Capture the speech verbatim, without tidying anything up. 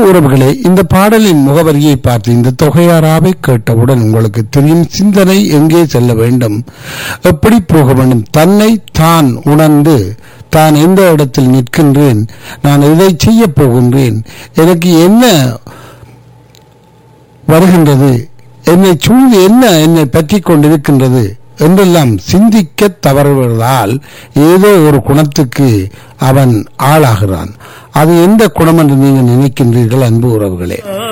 உறவுகளே, இந்த பாடலின் முகவரியை பார்த்து இந்த தொகையாராவை கேட்டவுடன் உங்களுக்கு தெரியும் சிந்தனை எங்கே செல்ல வேண்டும், எப்படி போக வேண்டும். தன்னை தான் உணர்ந்து தான் எந்த இடத்தில் நிற்கின்றேன், நான் இதை செய்ய போகின்றேன், எனக்கு என்ன வருகின்றது, என்னை சூழ்ந்து என்ன என்னை பற்றி கொண்டிருக்கின்றது என்றெல்லாம் சிந்திக்க தவறுவதால் ஏதோ ஒரு குணத்துக்கு அவன் ஆளாகிறான். அது எந்த குணம் என்று நீங்கள் நினைக்கின்றீர்கள் அன்பு உறவுகளே?